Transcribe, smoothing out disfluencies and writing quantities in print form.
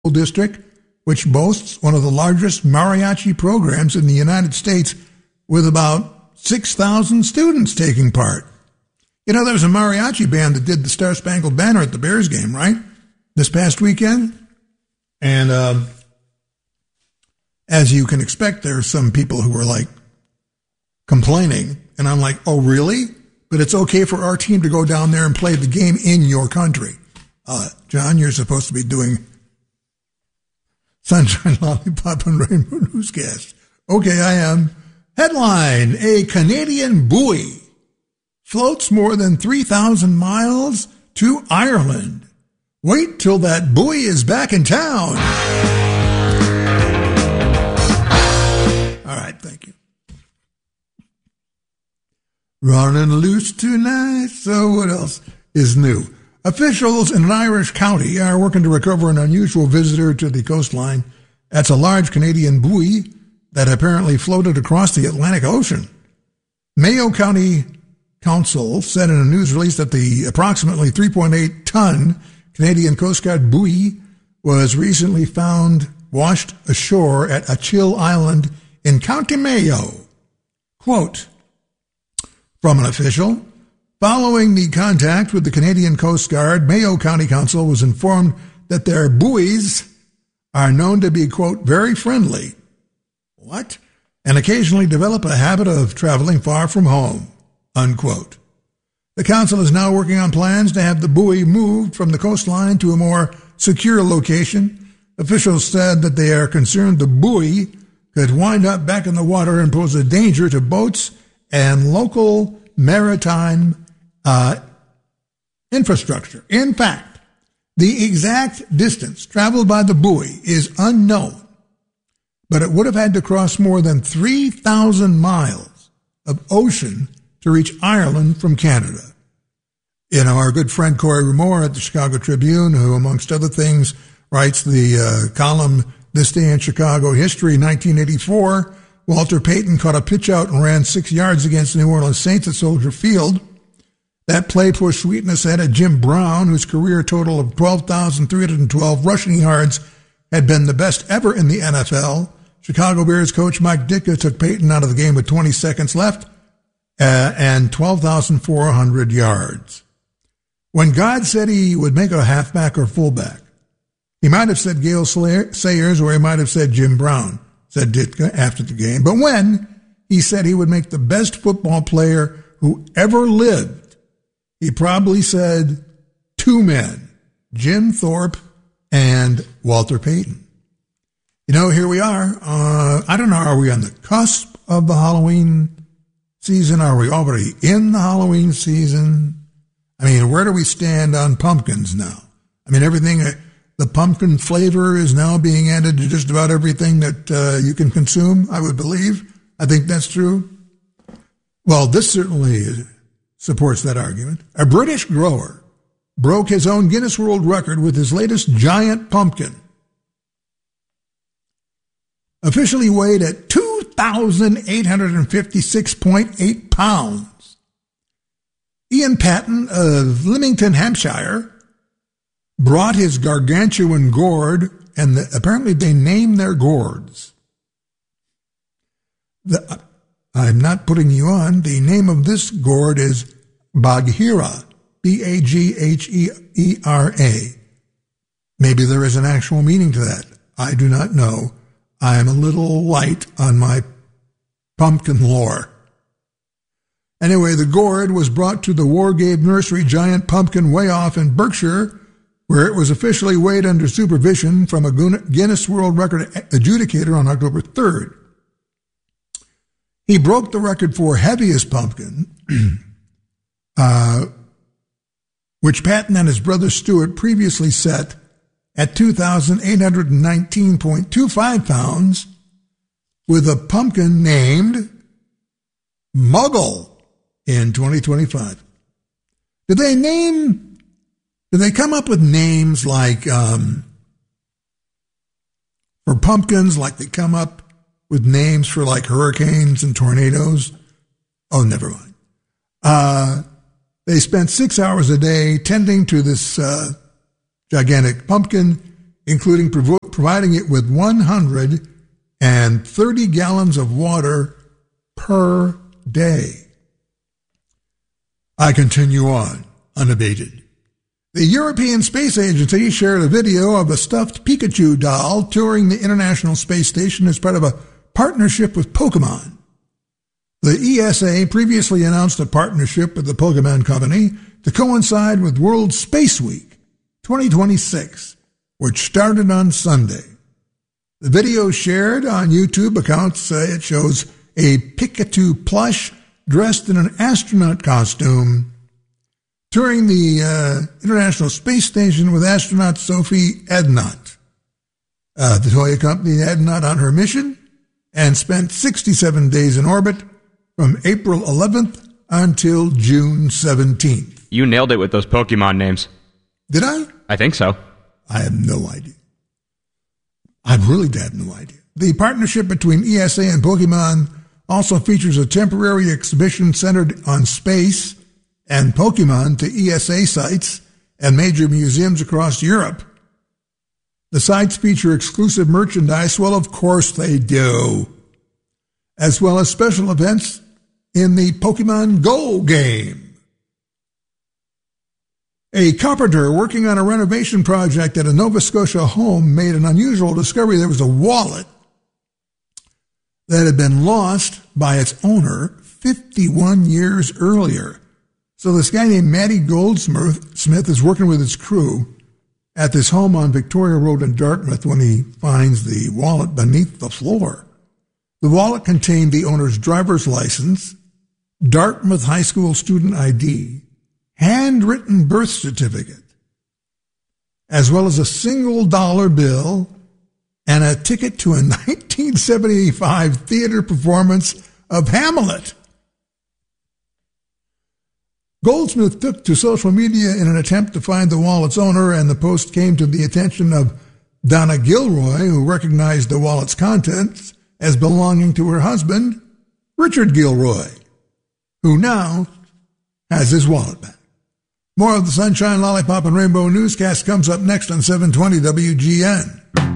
District, which boasts one of the largest mariachi programs in the United States with about 6,000 students taking part. You know, there was a mariachi band that did the Star Spangled Banner at the Bears game, right? This past weekend. And as you can expect, there are some people who were like complaining. And I'm like, oh, really? But it's okay for our team to go down there and play the game in your country. John, you're supposed to be doing Sunshine, Lollipop, and Rainbow Newscast. Okay, I am. Headline, a Canadian buoy floats more than 3,000 miles to Ireland. Wait till that buoy is back in town. All right, thank you. Running loose tonight. So what else is new? Officials in an Irish county are working to recover an unusual visitor to the coastline. That's a large Canadian buoy that apparently floated across the Atlantic Ocean. Mayo County Council said in a news release that the approximately 3.8-ton Canadian Coast Guard buoy was recently found washed ashore at Achill Island in County Mayo. Quote, from an official, following the contact with the Canadian Coast Guard, Mayo County Council was informed that their buoys are known to be, quote, very friendly. What? And occasionally develop a habit of traveling far from home, unquote. The council is now working on plans to have the buoy moved from the coastline to a more secure location. Officials said that they are concerned the buoy could wind up back in the water and pose a danger to boats and local maritime infrastructure. In fact, the exact distance traveled by the buoy is unknown, but it would have had to cross more than 3,000 miles of ocean to reach Ireland from Canada. You know, our good friend Corey Remore at the Chicago Tribune, who, amongst other things, writes the column This Day in Chicago History, 1984, Walter Payton caught a pitch out and ran 6 yards against the New Orleans Saints at Soldier Field. That play pushed sweetness ahead of Jim Brown, whose career total of 12,312 rushing yards had been the best ever in the NFL. Chicago Bears coach Mike Ditka took Payton out of the game with 20 seconds left and 12,400 yards. When God said he would make a halfback or fullback, he might have said Gale Sayers or he might have said Jim Brown, said Ditka after the game. But when he said he would make the best football player who ever lived, he probably said two men, Jim Thorpe and Walter Payton. You know, here we are. I don't know, are we on the cusp of the Halloween season? Are we already in the Halloween season? I mean, where do we stand on pumpkins now? I mean, everything, the pumpkin flavor is now being added to just about everything that you can consume, I would believe. I think that's true. Well, this certainly supports that argument. A British grower broke his own Guinness World Record with his latest giant pumpkin. Officially weighed at 2,856.8 pounds. Ian Patton of Lymington, Hampshire, brought his gargantuan gourd, and apparently they named their gourds. I'm not putting you on. The name of this gourd is Bagheera, Baghera. Maybe there is an actual meaning to that. I do not know. I am a little light on my pumpkin lore. Anyway, the gourd was brought to the Wargave Nursery Giant Pumpkin Way Off in Berkshire, where it was officially weighed under supervision from a Guinness World Record adjudicator on October 3rd. He broke the record for heaviest pumpkin, which Patton and his brother Stuart previously set at 2,819.25 pounds, with a pumpkin named Muggle in 2025. Did they come up with names like, for pumpkins, like they come up with names for like hurricanes and tornadoes? Oh, never mind. They spent 6 hours a day tending to this gigantic pumpkin. including providing it with 130 gallons of water per day. I continue on, unabated. The European Space Agency shared a video of a stuffed Pikachu doll touring the International Space Station as part of a partnership with Pokemon. The ESA previously announced a partnership with the Pokemon Company to coincide with World Space Week 2026, which started on Sunday. The video shared on YouTube accounts it shows a Pikachu plush dressed in an astronaut costume touring the International Space Station with astronaut Sophie Adnot. The toy accompanied Adnot on her mission and spent 67 days in orbit from April 11th until June 17th. You nailed it with those Pokemon names. Did I? I think so. I have no idea. I really have no idea. The partnership between ESA and Pokemon also features a temporary exhibition centered on space and Pokemon to ESA sites and major museums across Europe. The sites feature exclusive merchandise, well, of course they do, as well as special events in the Pokemon Go game. A carpenter working on a renovation project at a Nova Scotia home made an unusual discovery. There was a wallet that had been lost by its owner 51 years earlier. So this guy named Matty Goldsmith is working with his crew at this home on Victoria Road in Dartmouth when he finds the wallet beneath the floor. The wallet contained the owner's driver's license, Dartmouth High School student ID, handwritten birth certificate, as well as a single dollar bill and a ticket to a 1975 theater performance of Hamlet. Goldsmith took to social media in an attempt to find the wallet's owner, and the post came to the attention of Donna Gilroy, who recognized the wallet's contents as belonging to her husband, Richard Gilroy, who now has his wallet back. More of the Sunshine, Lollipop, and Rainbow newscast comes up next on 720 WGN.